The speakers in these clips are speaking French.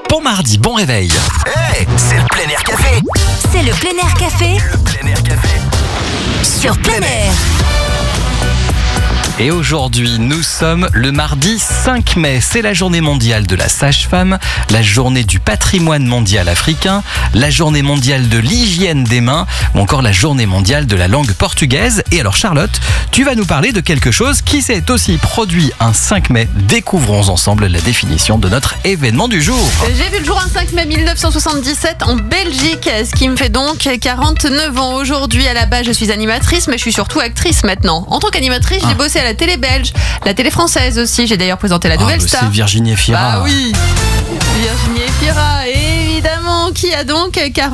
Bon mardi, bon réveil. Hey, c'est le plein air café. C'est le plein air café Le plein air café sur plein air. Et aujourd'hui, nous sommes le mardi 5 mai. C'est la journée mondiale de la sage-femme, la journée du patrimoine mondial africain, la journée mondiale de l'hygiène des mains ou encore la journée mondiale de la langue portugaise. Et alors Charlotte, tu vas nous parler de quelque chose qui s'est aussi produit un 5 mai. Découvrons ensemble la définition de notre événement du jour. J'ai vu le jour un 5 mai 1977 en Belgique, ce qui me fait donc 49 ans aujourd'hui. À la base, je suis animatrice, mais je suis surtout actrice maintenant. En tant qu'animatrice, j'ai bossé à la télé belge, la télé française aussi. J'ai d'ailleurs présenté la Nouvelle Star. C'est Virginie Efira. Bah oui, Virginie Efira, évidemment, qui a donc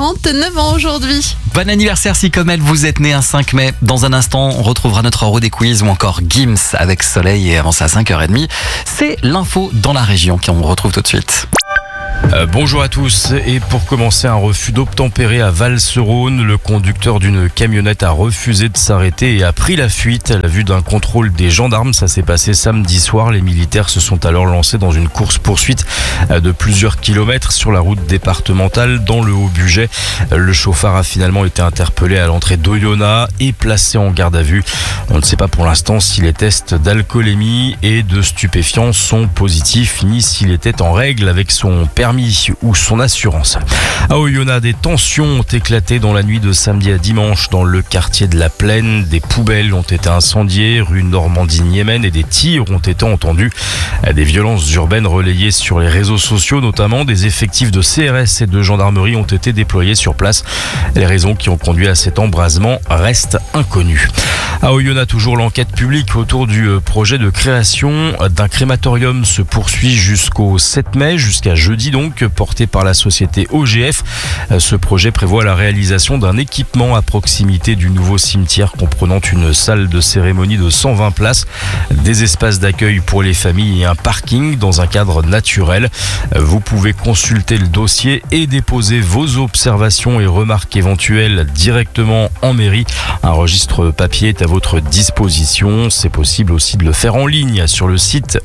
49 ans aujourd'hui. Bon anniversaire si comme elle, vous êtes né un 5 mai. Dans un instant, on retrouvera notre euro des quiz ou encore Gims avec Soleil et avant ça à 5h30. C'est l'info dans la région qu'on retrouve tout de suite. Bonjour à tous, et pour commencer, un refus d'obtempérer à Val-sur-Rhône. Le conducteur d'une camionnette a refusé de s'arrêter et a pris la fuite à la vue d'un contrôle des gendarmes. Ça s'est passé samedi soir. Les militaires se sont alors lancés dans une course-poursuite de plusieurs kilomètres sur la route départementale dans le Haut-Bugey. Le chauffard a finalement été interpellé à l'entrée d'Oyonnax et placé en garde à vue. On ne sait pas pour l'instant si les tests d'alcoolémie et de stupéfiants sont positifs, ni s'il était en règle avec son permis ou son assurance. À Oyonnax, des tensions ont éclaté dans la nuit de samedi à dimanche dans le quartier de la Plaine. Des poubelles ont été incendiées, rue Normandie-Niemen, et des tirs ont été entendus. Des violences urbaines relayées sur les réseaux sociaux, notamment des effectifs de CRS et de gendarmerie ont été déployés sur place. Les raisons qui ont conduit à cet embrasement restent inconnues. À Oyonnax, toujours l'enquête publique autour du projet de création d'un crématorium se poursuit jusqu'au 7 mai, jusqu'à jeudi donc, porté par la société OGF. Ce projet prévoit la réalisation d'un équipement à proximité du nouveau cimetière comprenant une salle de cérémonie de 120 places, des espaces d'accueil pour les familles et un parking dans un cadre naturel. Vous pouvez consulter le dossier et déposer vos observations et remarques éventuelles directement en mairie. Un registre papier est à votre disposition. C'est possible aussi de le faire en ligne sur le site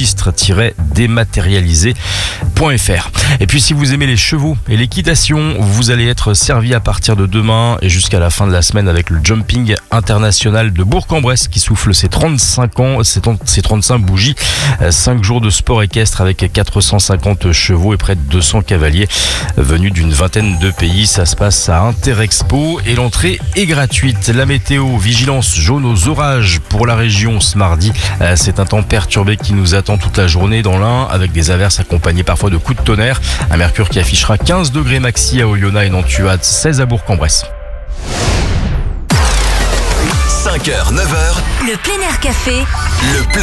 registre-dématérialisé.fr. Et puis si vous aimez les chevaux et l'équitation, vous allez être servi à partir de demain et jusqu'à la fin de la semaine avec le jumping international de Bourg-en-Bresse qui souffle ses 35 ans, ses 35 bougies. 5 jours de sport équestre avec 450 chevaux et près de 200 cavaliers venus d'une vingtaine de pays. Ça se passe à Interexpo et l'entrée est gratuite. La météo, vigilance jaune aux orages pour la région ce mardi. C'est un temps perturbé qui nous attend toute la journée dans l'Ain avec des averses accompagnées parfois de coups de tonnerre. Un mercure qui affichera 15 degrés maxi à Oyonnax et Nantuade, 16 à Bourg-en-Bresse. 5h, 9h, Le plein air café le plein